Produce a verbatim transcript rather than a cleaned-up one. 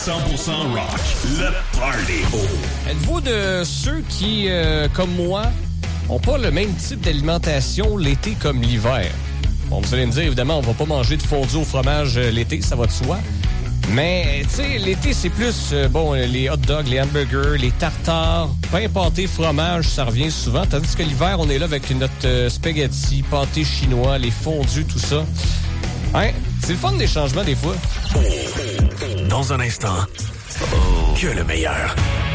cent pour cent rock, le party. Oh. Êtes-vous de ceux qui, euh, comme moi, ont pas le même type d'alimentation l'été comme l'hiver? Bon, vous allez me dire, évidemment, on va pas manger de fondu au fromage euh, l'été, ça va de soi. Mais, tu sais, l'été, c'est plus, euh, bon, les hot dogs, les hamburgers, les tartares, pain, pâté, fromage, ça revient souvent. Tandis que l'hiver, on est là avec notre euh, spaghetti, pâté chinois, les fondus, tout ça. Hein? C'est le fun des changements, des fois. Dans un instant, oh. que le meilleur.